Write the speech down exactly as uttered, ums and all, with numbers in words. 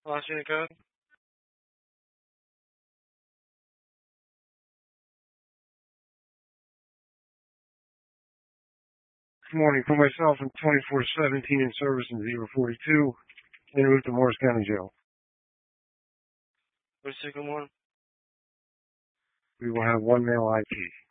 Last unit code? Good morning. For myself in twenty-four seventeen in service in zero forty-two, en route to Morris County Jail. What's the second one? We will have one male I P.